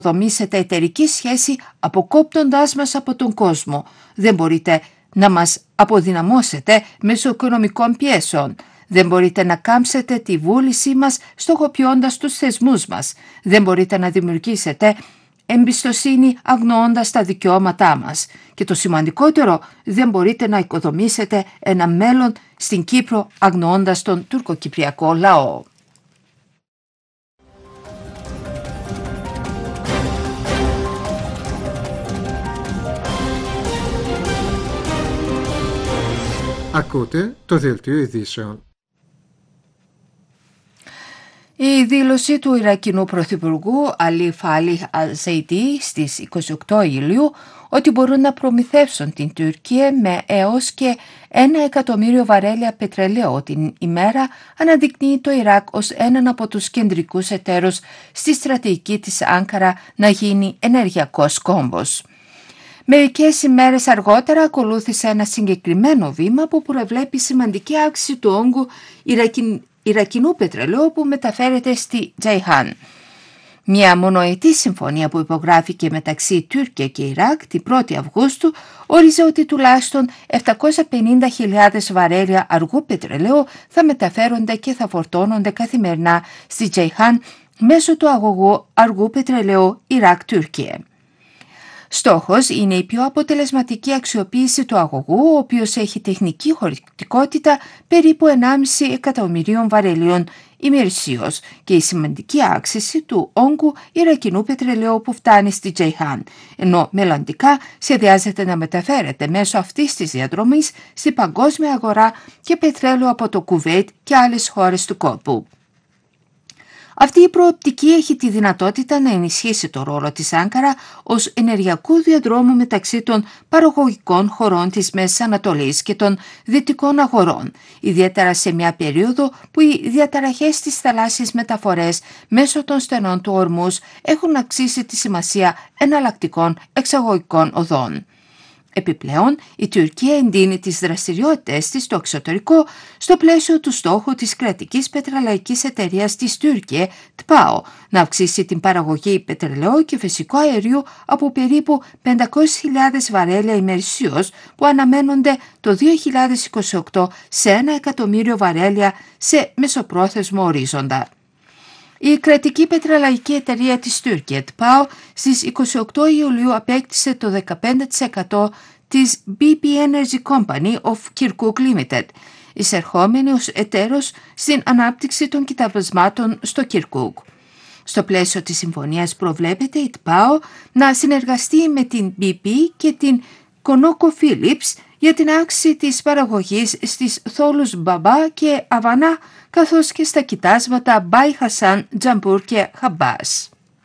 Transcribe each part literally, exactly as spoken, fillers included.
οικοδομήσετε εταιρική σχέση αποκόπτοντάς μας από τον κόσμο. Δεν μπορείτε να μας αποδυναμώσετε μέσω οικονομικών πιέσεων. Δεν μπορείτε να κάμψετε τη βούλησή μας στοχοποιώντας τους θεσμούς μας. Δεν μπορείτε να δημιουργήσετε εμπιστοσύνη αγνοώντας τα δικαιώματά μας. Και το σημαντικότερο, δεν μπορείτε να οικοδομήσετε ένα μέλλον στην Κύπρο αγνοώντας τον τουρκοκυπριακό λαό. Ακούτε το Δελτίο Ειδήσεων. Η δήλωση του Ιρακινού Πρωθυπουργού Αλί Φάλιχ Αλ-Ζεϊντί στις είκοσι οκτώ Ιουλίου ότι μπορούν να προμηθεύσουν την Τουρκία με έως και ένα εκατομμύριο βαρέλια πετρελαίου την ημέρα αναδεικνύει το Ιράκ ως έναν από τους κεντρικούς εταίρους στη στρατηγική της Άνκαρα να γίνει ενεργειακός κόμβος. Μερικές ημέρες αργότερα ακολούθησε ένα συγκεκριμένο βήμα που προβλέπει σημαντική αύξηση του όγκου Ιρακιν... Ιρακινού πετρελαίου που μεταφέρεται στη Τζαϊχάν. Μια μονοετή συμφωνία που υπογράφηκε μεταξύ Τουρκία και Ιράκ την πρώτη Αυγούστου όριζε ότι τουλάχιστον επτακόσιες πενήντα χιλιάδες βαρέλια αργού πετρελαίου θα μεταφέρονται και θα φορτώνονται καθημερινά στη Τζαϊχάν μέσω του αγωγού αργού πετρελαίου Ιράκ-Τουρκία. Στόχος είναι η πιο αποτελεσματική αξιοποίηση του αγωγού, ο οποίος έχει τεχνική χωρητικότητα περίπου ενάμιση εκατομμυρίων βαρελίων ημερησίως και η σημαντική αύξηση του όγκου Ιρακινού πετρελαίου που φτάνει στη Τζαϊχάν, ενώ μελλοντικά σχεδιάζεται να μεταφέρεται μέσω αυτής της διαδρομής στη παγκόσμια αγορά και πετρέλαιο από το Κουβέιτ και άλλες χώρες του κόλπου. Αυτή η προοπτική έχει τη δυνατότητα να ενισχύσει το ρόλο της Άνκαρα ως ενεργειακού διαδρόμου μεταξύ των παραγωγικών χωρών της Μέσης Ανατολής και των δυτικών αγορών, ιδιαίτερα σε μια περίοδο που οι διαταραχές στις θαλάσσιες μεταφορές μέσω των στενών του Ορμούς έχουν αυξήσει τη σημασία εναλλακτικών εξαγωγικών οδών. Επιπλέον, η Τουρκία εντείνει τις δραστηριότητες της στο εξωτερικό στο πλαίσιο του στόχου της κρατικής πετρελαϊκής εταιρείας της Τουρκία, ΤΠΑΟ, να αυξήσει την παραγωγή πετρελαίου και φυσικού αερίου από περίπου πεντακόσιες χιλιάδες βαρέλια ημερησίως που αναμένονται το δύο χιλιάδες είκοσι οκτώ σε ένα εκατομμύριο βαρέλια σε μεσοπρόθεσμο ορίζοντα. Η κρατική πετρελαϊκή εταιρεία της Τουρκία, ΤΠΑΟ, στις είκοσι οκτώ Ιουλίου απέκτησε το δεκαπέντε τοις εκατό της μπι πι Energy Company of Kirkuk Limited, εισερχόμενη ως εταίρος στην ανάπτυξη των κοιταβασμάτων στο Κιρκούκ. Στο πλαίσιο της συμφωνίας προβλέπεται η ΤΠΑΟ να συνεργαστεί με την μπι πι και την ConocoPhillips για την αύξηση της παραγωγής στις θόλους Μπαμπά και Αβανά, καθώς και στα κοιτάσματα Μπάι Χασάν, Τζαμπούρ και Χαμπάς.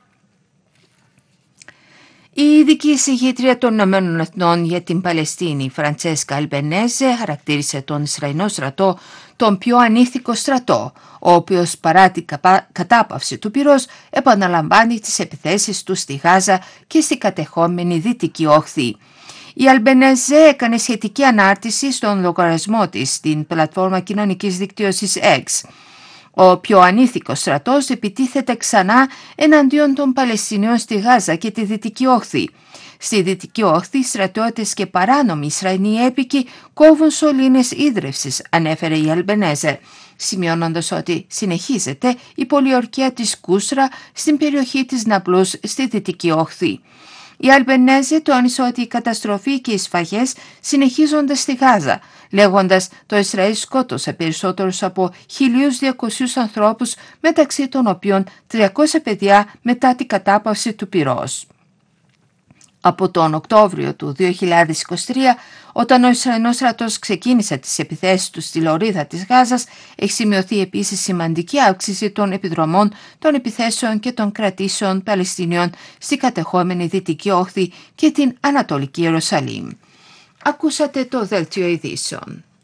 Η ειδική εισηγήτρια των Ηνωμένων Εθνών για την Παλαιστίνη, Φραντσέσκα Αλμπενέζε, χαρακτήρισε τον Ισραηλινό στρατό τον πιο ανήθικο στρατό, ο οποίος παρά την κατάπαυση του πυρός επαναλαμβάνει τις επιθέσεις του στη Γάζα και στη κατεχόμενη Δυτική Όχθη. Η Αλμπενέζε έκανε σχετική ανάρτηση στον λογαριασμό της στην πλατφόρμα κοινωνικής δικτύωσης X. Ο πιο ανήθικος στρατός επιτίθεται ξανά εναντίον των Παλαιστινίων στη Γάζα και τη Δυτική Όχθη. Στη Δυτική Όχθη, στρατιώτες και παράνομοι Ισραηλοί έπικοι κόβουν σωλήνες ίδρευσης, ανέφερε η Αλμπενέζε, σημειώνοντας ότι συνεχίζεται η πολιορκία της Κούσρα στην περιοχή της Ναπλούς στη Δυτική Όχθη. Η Αλμπενέζε τόνισε ότι η καταστροφή και οι σφαγές συνεχίζονται στη Γάζα, λέγοντας το Ισραήλ σκότωσε περισσότερους από χίλιους διακόσιους ανθρώπους, μεταξύ των οποίων τριακόσια παιδιά μετά την κατάπαυση του πυρός. Από τον Οκτώβριο του δύο χιλιάδες είκοσι τρία, όταν ο Ισραηλινός στρατός ξεκίνησε τις επιθέσεις του στη λωρίδα της Γάζας, έχει σημειωθεί επίσης σημαντική αύξηση των επιδρομών, των επιθέσεων και των κρατήσεων Παλαιστινίων στη κατεχόμενη Δυτική Όχθη και την Ανατολική Ιερουσαλήμ. Ακούσατε το Δελτίο Ειδήσεων.